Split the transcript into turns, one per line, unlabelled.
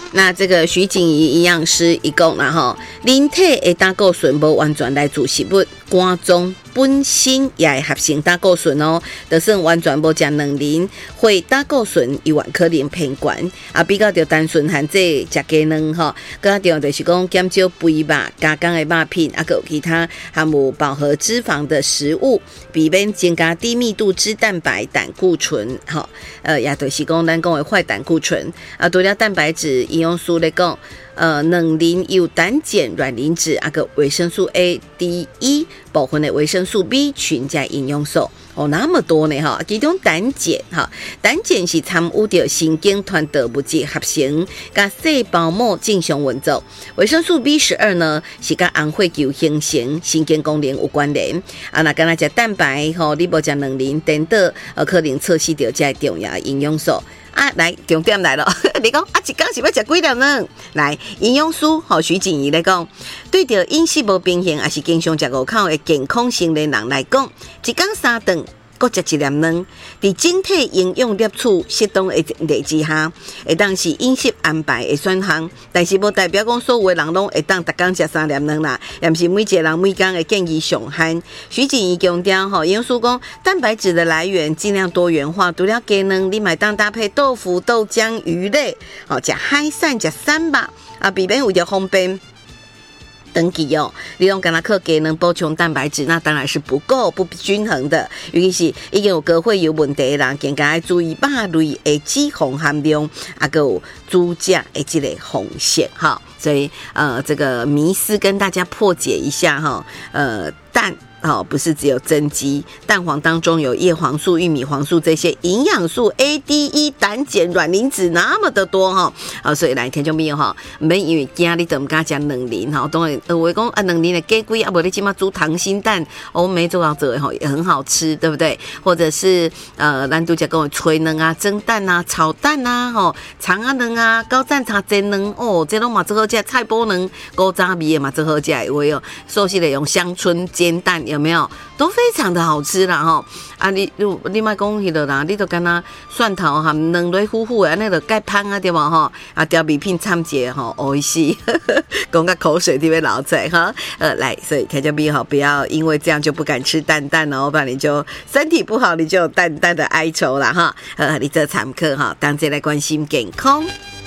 那这个徐锦仪营养师一讲啦吼，人体的胆固醇无完全来自食物，肝脏本身也会合成胆固醇哦，就算完全无食卵磷，会胆固醇有可能偏高啊，比较着单纯含这食鸡卵吼，更加就是讲减少肥肉、加工的肉片，啊，有其他含有饱和脂肪的食物，避免增加低密度脂蛋白、胆固醇，吼，也就是讲咱讲的坏胆固醇啊，除了蛋白质、营养素来讲。卵磷有胆碱、卵磷脂，啊个维生素 A、D、E 部分的维生素 B 群加营养素哦，那么多呢哈，其中胆碱哈，胆碱是参与着神经传导物质合成，甲细胞膜正常运作。维生素 B12呢是甲红血球形成、神经功能有关联。啊，那敢若食蛋白吼，你无食卵磷，等等可能错失掉这重要的营养素。啊，来重点来了，你讲啊，一天是要食几粒呢？来，营养师和徐锦仪来讲，对着饮食无平衡，还是经常食五口的健康成年人来讲，一天3顿。各食一粒卵，伫整体营养摄取适当的例之下，会当是饮食安排的选项，但是无代表讲所有的人拢会当逐天食3粒卵啦，也毋是每一个人每天的建议上限。徐锦仪强调吼，营养师讲蛋白质的来源尽量多元化，除了鸡卵，你买当搭配豆腐、豆浆、鱼类，哦，食海产、食三吧，啊，避免为着方便。登记哦，你用甘拿克给能补充蛋白质，那当然是不够、不均衡的。尤其是已经有高血有问题的人，更加要注意肉类的脂肪含量，还有猪价的这个风险哈。所以这个迷思跟大家破解一下哈。蛋。不是只有增肌，蛋黄当中有叶黄素、玉米黄素这些营养素 A、D、E、胆碱、卵磷脂那么的多哈，所以来听众朋友哈，免因为惊你都唔敢食卵磷哈，当然我讲卵磷的鸡龟啊，无你起码煮溏心蛋，我们没做到这哈，也很好吃，对不对？或者是咱都讲讲炊卵啊、蒸蛋啊、炒蛋啊，长啊卵啊、高赞茶煎卵哦，这拢嘛最好食，菜脯卵、古早味的嘛最好食，有有熟悉的用香椿煎蛋。有没有都非常的好吃啦吼啊！你莫讲迄个啦，你都干那蒜头含两类糊糊的，那个盖香啊对吧吼啊，调味品参节吼，美味しい，讲个口水特别老在哈。来，所以听众朋友哈，不要因为这样就不敢吃蛋蛋哦，不然你就身体不好，你就有蛋蛋的哀愁啦哈。你这参考哈，当这来关心健康。